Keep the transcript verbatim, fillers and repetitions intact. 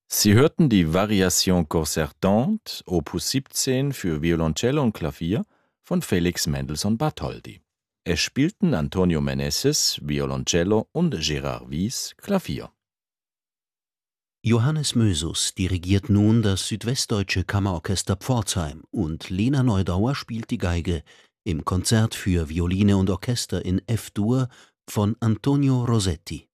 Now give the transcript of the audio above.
Sie hörten die Variation concertante Opus siebzehn für Violoncello und Klavier von Felix Mendelssohn Bartholdy. Es spielten Antonio Meneses, Violoncello und Gérard Wyss, Klavier. Johannes Mösus dirigiert nun das Südwestdeutsche Kammerorchester Pforzheim und Lena Neudauer spielt die Geige im Konzert für Violine und Orchester in F-Dur von Antonio Rosetti.